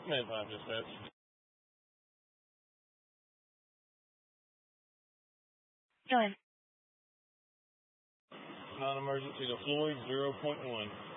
Man 5 dispatch. Go ahead. Non-emergency to Floyd 0.1.